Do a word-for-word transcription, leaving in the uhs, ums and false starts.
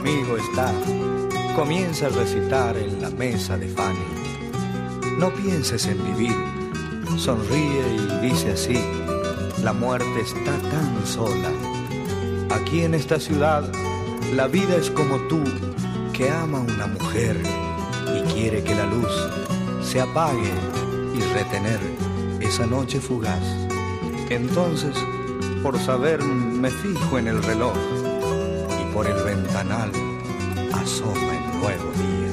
conmigo está, comienza a recitar en la mesa de Fanny. No pienses en vivir, sonríe y dice así: la muerte está tan sola. Aquí en esta ciudad la vida es como tú, que ama a una mujer y quiere que la luz se apague y retener esa noche fugaz. Entonces, por saber, me fijo en el reloj y por el ventanal asoma el nuevo día.